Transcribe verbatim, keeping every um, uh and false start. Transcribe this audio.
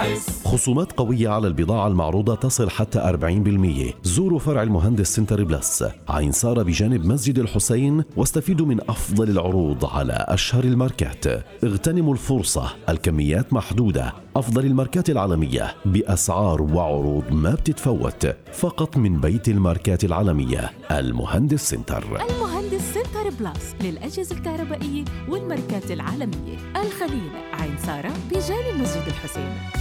حس. خصومات قوية على البضاعة المعروضة تصل حتى أربعين بالمئة. زوروا فرع المهندس سنتر بلس عين سارة بجانب مسجد الحسين واستفيدوا من أفضل العروض على أشهر الماركات. اغتنموا الفرصة، الكميات محدودة. أفضل الماركات العالمية بأسعار وعروض ما بتتفوت، فقط من بيت الماركات العالمية المهندس سنتر. المهندس سنتر بلس للأجهزة الكهربائية والماركات العالمية. الخليل عين سارة بجانب مسجد الحسين.